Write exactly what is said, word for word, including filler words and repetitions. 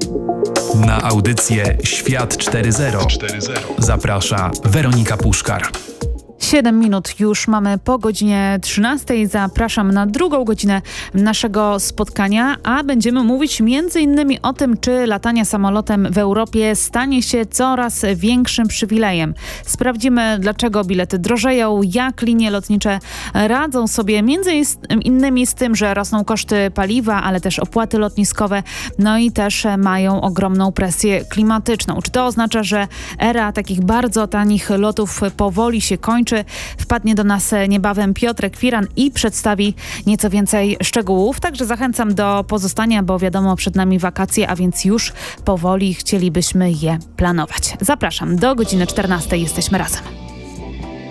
Na audycję Świat cztery zero zaprasza Weronika Puszkar. Siedem minut już mamy po godzinie trzynastej. Zapraszam na drugą godzinę naszego spotkania, a będziemy mówić między innymi o tym, czy latanie samolotem w Europie stanie się coraz większym przywilejem. Sprawdzimy, dlaczego bilety drożeją, jak linie lotnicze radzą sobie między innymi z tym, że rosną koszty paliwa, ale też opłaty lotniskowe, no i też mają ogromną presję klimatyczną. Czy to oznacza, że era takich bardzo tanich lotów powoli się kończy? Wpadnie do nas niebawem Piotrek Firan i przedstawi nieco więcej szczegółów. Także zachęcam do pozostania, bo wiadomo, przed nami wakacje, a więc już powoli chcielibyśmy je planować. Zapraszam, do godziny czternastej jesteśmy razem.